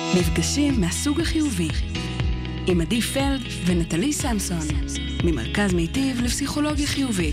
מפגשים מהסוג החיובי עם עדי פלד ונטלי סמסון ממרכז מיטיב לפסיכולוגיה חיובית.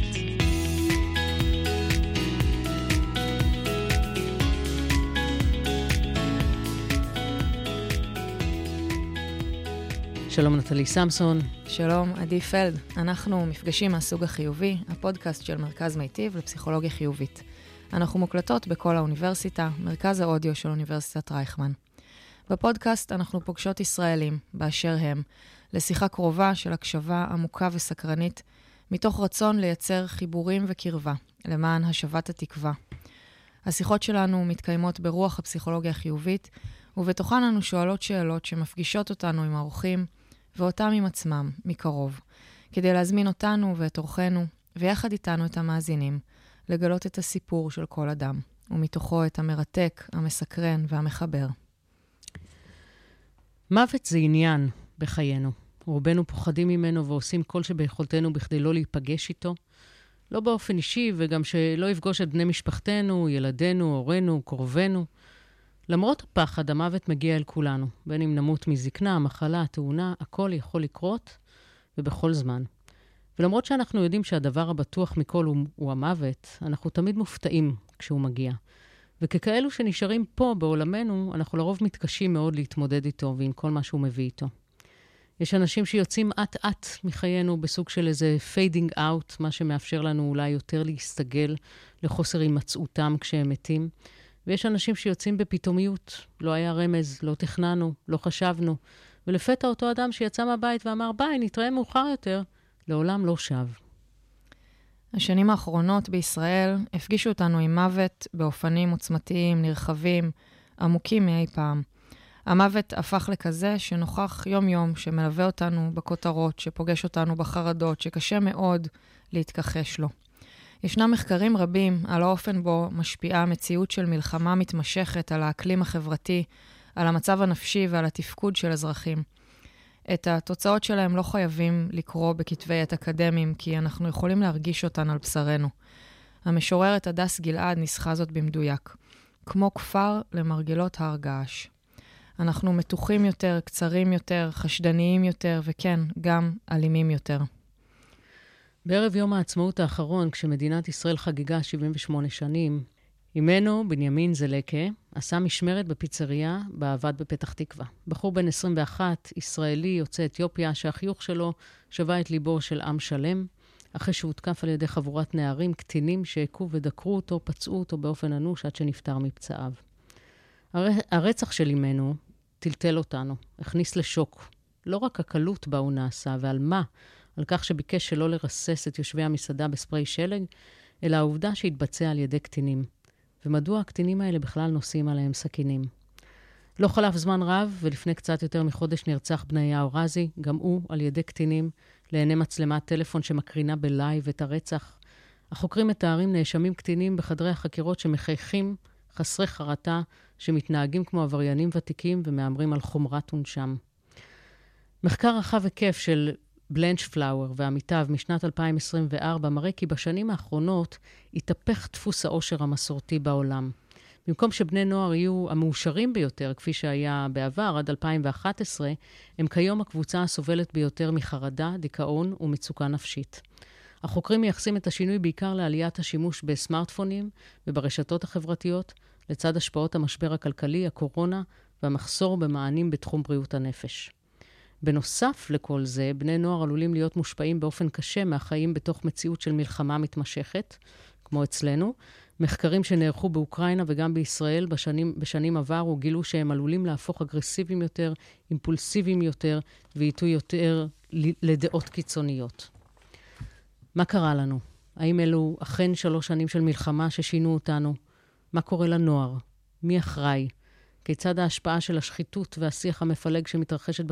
שלום נטלי סמסון. שלום עדי פלד. אנחנו מפגשים מהסוג החיובי, הפודקאסט של מרכז מיטיב לפסיכולוגיה חיובית. אנחנו מוקלטות בכל האוניברסיטה, מרכז האודיו של אוניברסיטת רייכמן. בפודקאסט אנחנו פוגשות ישראלים, באשר הם, לשיחה קרובה של הקשבה עמוקה וסקרנית, מתוך רצון לייצר חיבורים וקרבה, למען השבת התקווה. השיחות שלנו מתקיימות ברוח הפסיכולוגיה החיובית, ובתוכן אנו שואלות שאלות שמפגישות אותנו עם האורחים, ואותם עם עצמם, מקרוב, כדי להזמין אותנו ואת אורחנו, ויחד איתנו את המאזינים, לגלות את הסיפור של כל אדם, ומתוכו את המרתק, המסקרן והמחבר. מוות זה עניין בחיינו. רובנו פוחדים ממנו ועושים כל שביכולתנו בכדי לא להיפגש איתו. לא באופן אישי וגם שלא יפגוש את בני משפחתנו, ילדינו, הורינו, קרובנו. למרות הפחד, המוות מגיע אל כולנו. בין אם נמות מזקנה, מחלה, תאונה, הכל יכול לקרות ובכל זמן. ולמרות שאנחנו יודעים שהדבר הבטוח מכל הוא המוות, אנחנו תמיד מופתעים כשהוא מגיע. וככאלו שנשארים פה בעולמנו, אנחנו לרוב מתקשים מאוד להתמודד איתו ועם כל מה שהוא מביא איתו. יש אנשים שיוצאים עט מחיינו בסוג של איזה fading out, מה שמאפשר לנו אולי יותר להסתגל לחוסר הימצאותם כשהם מתים. ויש אנשים שיוצאים בפתאומיות, לא היה רמז, לא תכננו, לא חשבנו. ולפתע אותו אדם שיצא מהבית ואמר, ביי, נתראה מאוחר יותר, לעולם לא שב. השנים האחרונות בישראל הפגישו אותנו עם מוות באופנים עוצמתיים, נרחבים, עמוקים מאי פעם. המוות הפך לכזה שנוכח יום-יום, שמלווה אותנו בכותרות, שפוגש אותנו בחרדות, שקשה מאוד להתכחש לו. ישנם מחקרים רבים על האופן בו משפיעה המציאות של מלחמה מתמשכת על האקלים החברתי, על המצב הנפשי ועל התפקוד של אזרחים. את התוצאות שלהם לא חייבים לקרוא בכתבי עת אקדמיים, כי אנחנו יכולים להרגיש אותן על בשרנו. המשוררת הדס גלעד ניסחה זאת במדויק. כמו כפר למרגלות הר געש. אנחנו מתוחים יותר, קצרים יותר, חשדניים יותר, וכן, גם אלימים יותר. בערב יום העצמאות האחרון, כשמדינת ישראל חגגה 78 שנים, אימנו, בנימין זלקה, עשה משמרת בפיצריה בעבד בפתח תקווה. בחור בן 21, ישראלי, יוצא אתיופיה, שהחיוך שלו שווה את ליבו של עם שלם, אחרי שהותקף על ידי חבורת נערים קטינים שהכו ודקרו אותו, פצעו אותו באופן אנוש עד שנפטר מפצעיו. הרצח של אימנו טלטל אותנו, הכניס לשוק. לא רק הקלות בה הוא נעשה, ועל מה? על כך שביקש שלא לרסס את יושבי המסעדה בספרי שלג, אלא העובדה שהתבצע על ידי קטינים. ומדוע הקטינים האלה בכלל נושאים עליהם סכינים? לא חלף זמן רב, ולפני קצת יותר מחודש נרצח בניהו רזי, גם הוא על ידי קטינים, לעיני מצלמת טלפון שמקרינה בלייב את הרצח. החוקרים מתארים נאשמים קטינים בחדרי החקירות שמחייכים, חסרי חרטה, שמתנהגים כמו עבריינים ותיקים ומאמרים על חומרת עונשם. מחקר רחב היקף של בלנצ'פלאואר ועמיתיו משנת 2024 מראה כי בשנים האחרונות התהפך דפוס העושר המסורתי בעולם. במקום שבני נוער יהיו המאושרים ביותר, כפי שהיה בעבר עד 2011, הם כיום הקבוצה הסובלת ביותר מחרדה, דיכאון ומצוקה נפשית. החוקרים מייחסים את השינוי בעיקר לעליית השימוש בסמארטפונים וברשתות החברתיות, לצד השפעות המשבר הכלכלי, הקורונה והמחסור במענים בתחום בריאות הנפש. בנוסף לכל זה, בני נוער עלולים להיות מושפעים באופן קשה מהחיים בתוך מציאות של מלחמה מתמשכת, כמו אצלנו. מחקרים שנערכו באוקראינה וגם בישראל בשנים עברו גילו שהם עלולים להפוך אגרסיביים יותר, אימפולסיביים יותר, ויטו יותר לדעות קיצוניות. מה קרה לנו? האם אלו אכן 3 שנים של מלחמה ששינו אותנו? מה קורה לנוער? מי אחראי? כיצד ההשפעה של השחיתות והשיח המפלג שמתרחשת